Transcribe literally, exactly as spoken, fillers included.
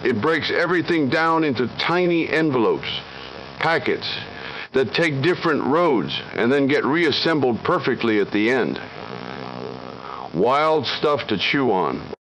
It breaks everything down into tiny envelopes, packets, that take different roads and then get reassembled perfectly at the end. Wild stuff to chew on.